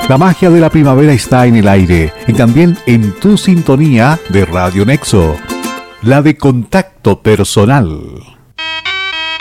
La magia de la primavera está en el aire y también en tu sintonía de Radio Nexo, la de contacto personal.